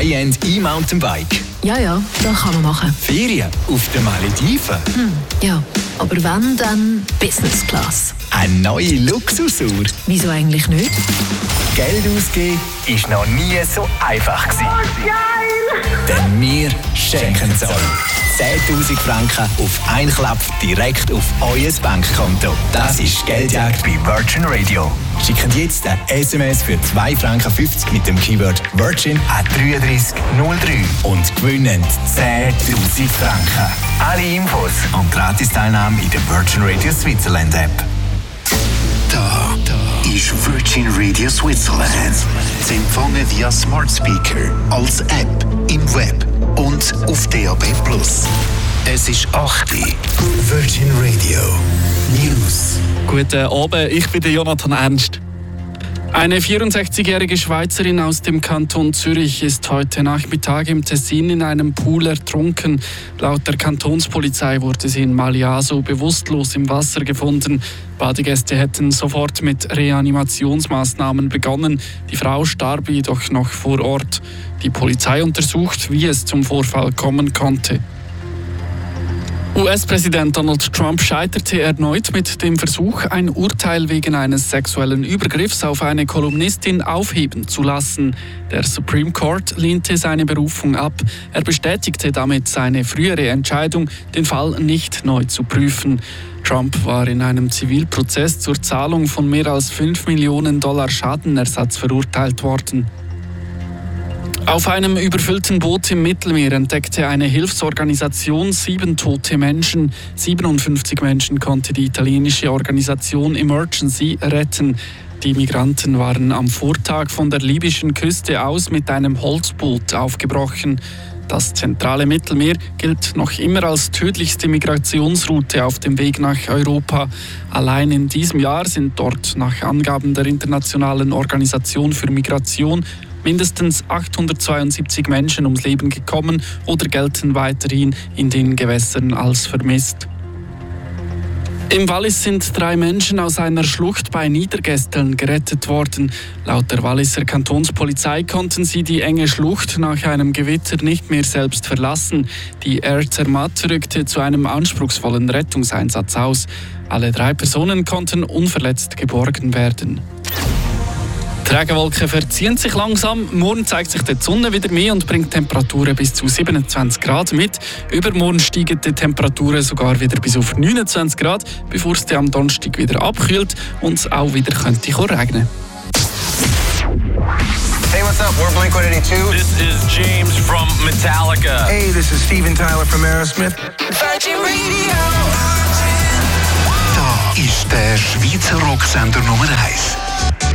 High-End E-Mountainbike. Ja, das kann man machen. Ferien auf den Malediven. Ja, aber wenn, dann Business Class. Eine neue Luxusuhr. Wieso eigentlich nicht? Geld ausgeben ist noch nie so einfach gewesen. Oh, geil! Denn wir schenken es euch. 10'000 Franken auf einen Klapp direkt auf euer Bankkonto. Das ist Geldjagd bei Virgin Radio. Schickt jetzt eine SMS für 2,50 Franken mit dem Keyword Virgin an 3303 und gewinnen 10'000 Franken. Alle Infos und Gratis-Teilnahme in der Virgin Radio Switzerland App. Da ist Virgin Radio Switzerland. Zu empfangen via Smart Speaker, als App, im Web und auf DAB+. Es ist 8 Uhr. Virgin Radio News. Guten Abend, ich bin Jonathan Ernst. Eine 64-jährige Schweizerin aus dem Kanton Zürich ist heute Nachmittag im Tessin in einem Pool ertrunken. Laut der Kantonspolizei wurde sie in Maliaso bewusstlos im Wasser gefunden. Badegäste hätten sofort mit Reanimationsmaßnahmen begonnen. Die Frau starb jedoch noch vor Ort. Die Polizei untersucht, wie es zum Vorfall kommen konnte. US-Präsident Donald Trump scheiterte erneut mit dem Versuch, ein Urteil wegen eines sexuellen Übergriffs auf eine Kolumnistin aufheben zu lassen. Der Supreme Court lehnte seine Berufung ab. Er bestätigte damit seine frühere Entscheidung, den Fall nicht neu zu prüfen. Trump war in einem Zivilprozess zur Zahlung von mehr als $5 Millionen Schadenersatz verurteilt worden. Auf einem überfüllten Boot im Mittelmeer entdeckte eine Hilfsorganisation 7 tote Menschen. 57 Menschen konnte die italienische Organisation Emergency retten. Die Migranten waren am Vortag von der libyschen Küste aus mit einem Holzboot aufgebrochen. Das zentrale Mittelmeer gilt noch immer als tödlichste Migrationsroute auf dem Weg nach Europa. Allein in diesem Jahr sind dort nach Angaben der Internationalen Organisation für Migration mindestens 872 Menschen ums Leben gekommen oder gelten weiterhin in den Gewässern als vermisst. Im Wallis sind 3 Menschen aus einer Schlucht bei Niedergesteln gerettet worden. Laut der Walliser Kantonspolizei konnten sie die enge Schlucht nach einem Gewitter nicht mehr selbst verlassen. Die Air Zermatt rückte zu einem anspruchsvollen Rettungseinsatz aus. Alle 3 Personen konnten unverletzt geborgen werden. Die Regenwolken verziehen sich langsam. Morgen zeigt sich die Sonne wieder mehr und bringt Temperaturen bis zu 27 Grad mit. Übermorgen steigen die Temperaturen sogar wieder bis auf 29 Grad, bevor es am Donnerstag wieder abkühlt und es auch wieder könnte regnen. Hey, what's up? We're Blink-182. This is James from Metallica. Hey, this is Steven Tyler from Aerosmith. Virgin Radio. Da ist der Schweizer Rocksender Nummer 1.